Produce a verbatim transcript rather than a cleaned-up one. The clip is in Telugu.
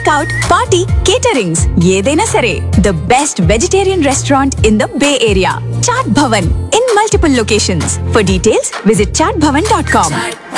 టేక్అవుట్, పార్టీ, కేటరింగ్స్ ఏదైనా సరే. The best vegetarian restaurant in the bay area. Chat Bhavan in multiple locations. For details visit chat Bhavan dot com.